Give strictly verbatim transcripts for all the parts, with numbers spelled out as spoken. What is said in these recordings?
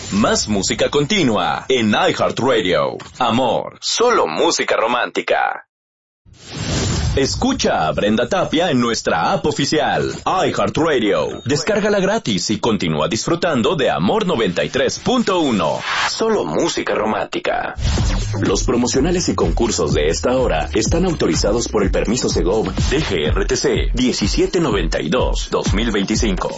Más música continua en iHeartRadio. Amor, solo música romántica. Escucha a Brenda Tapia en nuestra app oficial, iHeartRadio. Descárgala gratis y continúa disfrutando de Amor noventa y tres punto uno. Solo música romántica. Los promocionales y concursos de esta hora están autorizados por el permiso Segov D G R T C diecisiete noventa y dos dos mil veinticinco.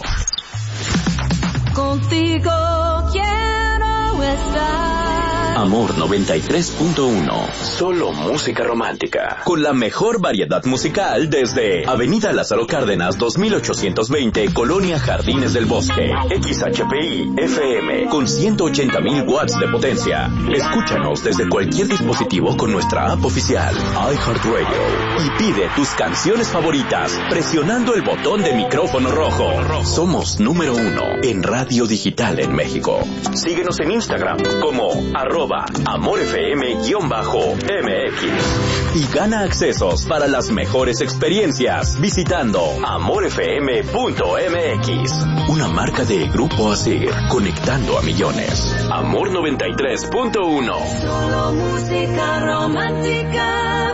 Contigo quiero estar. Amor noventa y tres punto uno. Solo música romántica. Con la mejor variedad musical desde Avenida Lázaro Cárdenas dos mil ochocientos veinte, Colonia Jardines del Bosque. X H P I F M con ciento ochenta mil watts de potencia. Escúchanos desde cualquier dispositivo con nuestra app oficial, iHeartRadio. Y pide tus canciones favoritas presionando el botón de micrófono rojo. Somos número uno en radio digital en México. Síguenos en Instagram como arroba amorfm-M X y gana accesos para las mejores experiencias visitando amor f m punto m x. Una marca de Grupo Asir, conectando a millones. Amor noventa y tres punto uno. Solo música romántica.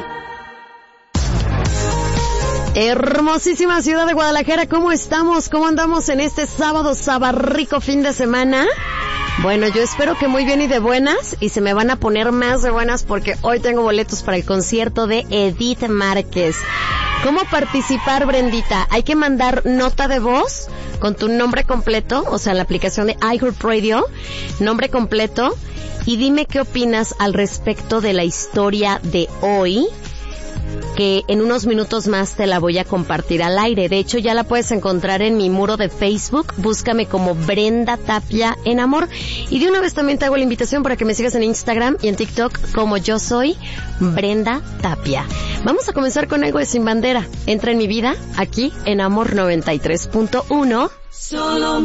Hermosísima ciudad de Guadalajara, ¿cómo estamos? ¿Cómo andamos en este sábado sabarrico fin de semana? Bueno, yo espero que muy bien y de buenas, y se me van a poner más de buenas porque hoy tengo boletos para el concierto de Edith Márquez. ¿Cómo participar, Brendita? Hay que mandar nota de voz con tu nombre completo, o sea, la aplicación de iHeartRadio, nombre completo, y dime qué opinas al respecto de la historia de hoy, que en unos minutos más te la voy a compartir al aire. De hecho, ya la puedes encontrar en mi muro de Facebook. Búscame como Brenda Tapia en Amor. Y de una vez también te hago la invitación para que me sigas en Instagram y en TikTok como yo soy Brenda Tapia. Vamos a comenzar con algo de Sin Bandera. Entra en mi vida, aquí en Amor noventa y tres punto uno. Solo